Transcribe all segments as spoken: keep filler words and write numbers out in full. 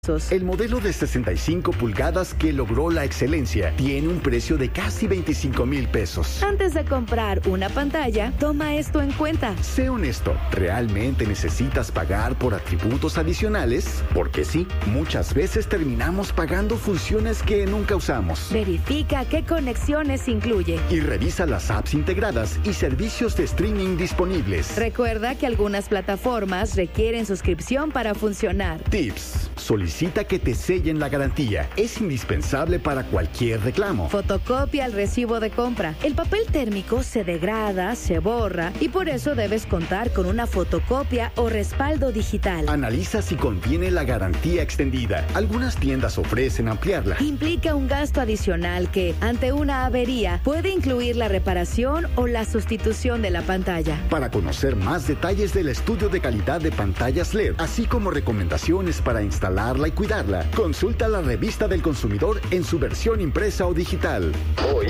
El modelo de sesenta y cinco pulgadas que logró la excelencia tiene un precio de casi veinticinco mil pesos. Antes de comprar una pantalla, toma esto en cuenta. Sé honesto, ¿realmente necesitas pagar por atributos adicionales? Porque sí, muchas veces terminamos pagando funciones que nunca usamos. Verifica qué conexiones incluye. Y revisa las apps integradas y servicios de streaming disponibles. Recuerda que algunas plataformas requieren suscripción para funcionar. Tips. Solicita que te sellen la garantía. Es indispensable para cualquier reclamo. Fotocopia el recibo de compra. El papel térmico se degrada, se borra y por eso debes contar con una fotocopia o respaldo digital. Analiza si contiene la garantía extendida. Algunas tiendas ofrecen ampliarla. Implica un gasto adicional que, ante una avería, puede incluir la reparación o la sustitución de la pantalla. Para conocer más detalles del estudio de calidad de pantallas L E D, así como recomendaciones para instalar y cuidarla, consulta la Revista del Consumidor en su versión impresa o digital. Hoy,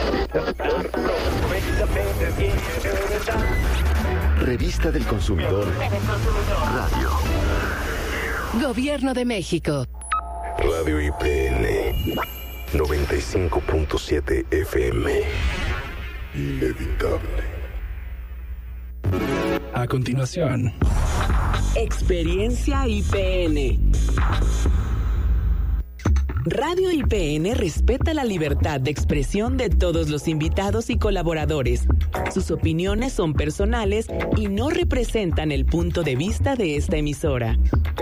Revista del Consumidor Radio. Gobierno de México. Radio I P N noventa y cinco punto siete F M. Inevitable. A continuación, Experiencia I P N. Radio I P N respeta la libertad de expresión de todos los invitados y colaboradores. Sus opiniones son personales y no representan el punto de vista de esta emisora.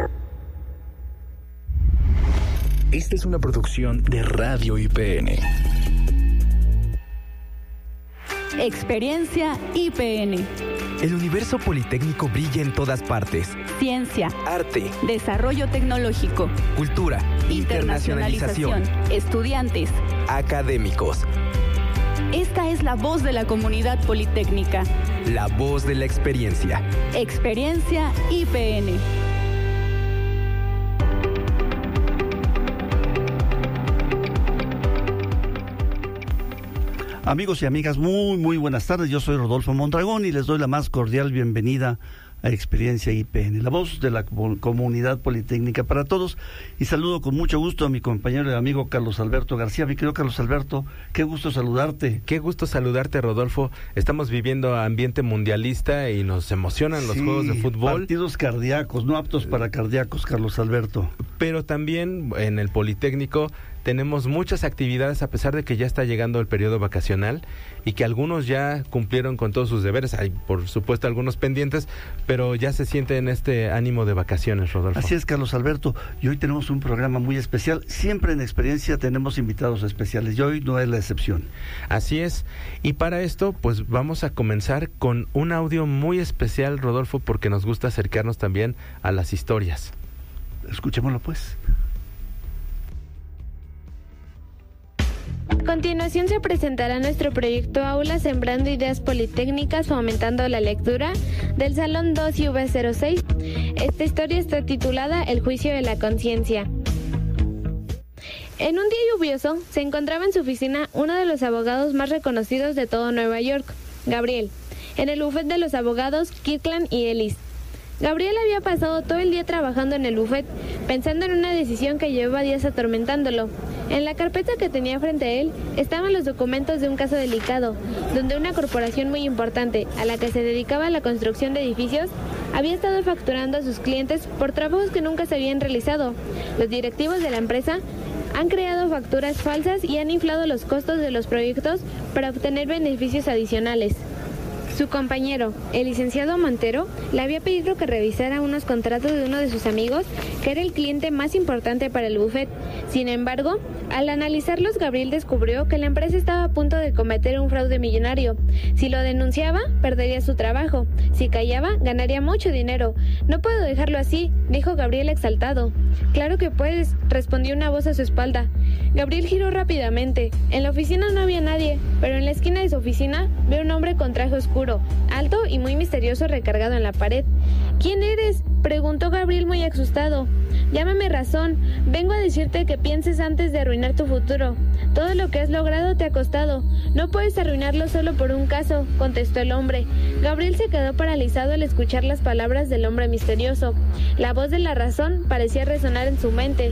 Esta es una producción de Radio I P N. Experiencia I P N. El universo politécnico brilla en todas partes. Ciencia, arte, desarrollo tecnológico, cultura, internacionalización, estudiantes, académicos. Esta es la voz de la comunidad politécnica. La voz de la experiencia. Experiencia I P N. Amigos y amigas, muy, muy buenas tardes. Yo soy Rodolfo Mondragón y les doy la más cordial bienvenida a Experiencia I P N, la voz de la comunidad politécnica para todos. Y saludo con mucho gusto a mi compañero y amigo Carlos Alberto García. Mi querido Carlos Alberto, qué gusto saludarte. Qué gusto saludarte, Rodolfo. Estamos viviendo ambiente mundialista y nos emocionan los sí, juegos de fútbol. Partidos cardíacos, no aptos para cardíacos, Carlos Alberto. Pero también en el Politécnico tenemos muchas actividades a pesar de que ya está llegando el periodo vacacional y que algunos ya cumplieron con todos sus deberes. Hay, por supuesto, algunos pendientes, pero ya se siente en este ánimo de vacaciones, Rodolfo. Así es, Carlos Alberto. Y hoy tenemos un programa muy especial. Siempre en Experiencia tenemos invitados especiales y hoy no es la excepción. Así es. Y para esto, pues vamos a comenzar con un audio muy especial, Rodolfo, porque nos gusta acercarnos también a las historias. Escuchémoslo, pues. A continuación se presentará nuestro proyecto Aula Sembrando Ideas Politécnicas Fomentando la Lectura del Salón dos I V cero seis. Esta historia está titulada El Juicio de la Conciencia. En un día lluvioso se encontraba en su oficina uno de los abogados más reconocidos de todo Nueva York, Gabriel, en el bufete de los abogados Kirkland y Ellis. Gabriel había pasado todo el día trabajando en el bufete, pensando en una decisión que llevaba días atormentándolo. En la carpeta que tenía frente a él estaban los documentos de un caso delicado, donde una corporación muy importante, a la que se dedicaba a la construcción de edificios, había estado facturando a sus clientes por trabajos que nunca se habían realizado. Los directivos de la empresa han creado facturas falsas y han inflado los costos de los proyectos para obtener beneficios adicionales. Su compañero, el licenciado Montero, le había pedido que revisara unos contratos de uno de sus amigos, que era el cliente más importante para el bufete. Sin embargo, al analizarlos, Gabriel descubrió que la empresa estaba a punto de cometer un fraude millonario. Si lo denunciaba, perdería su trabajo. Si callaba, ganaría mucho dinero. No puedo dejarlo así, dijo Gabriel exaltado. Claro que puedes, respondió una voz a su espalda. Gabriel giró rápidamente. En la oficina no había nadie, pero en la esquina de su oficina vio un hombre con traje oscuro, alto y muy misterioso recargado en la pared. ¿Quién eres?, preguntó Gabriel muy asustado. Llámame Razón, vengo a decirte que pienses antes de arruinar tu futuro. Todo lo que has logrado te ha costado. No puedes arruinarlo solo por un caso, contestó el hombre. Gabriel se quedó paralizado al escuchar las palabras del hombre misterioso. La voz de la razón parecía resonar en su mente.